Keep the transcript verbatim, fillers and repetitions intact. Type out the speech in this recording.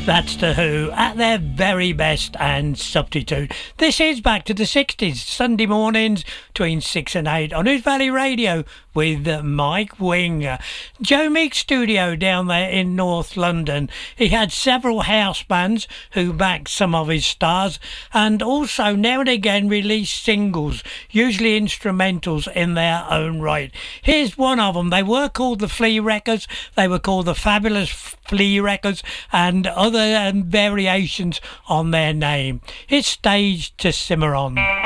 That's The Who at their very best and Substitute. This is Back to the sixties, Sunday mornings between six and eight on Ouse Valley Radio with Mike Wing. Joe Meek's studio down there in North London. He had several house bands who backed some of his stars and also now and again released singles, usually instrumentals in their own right. Here's one of them. They were called the Flea Records. They were called the Fabulous Flea Records and other um, variations on their name. It's Stage to Simmer On.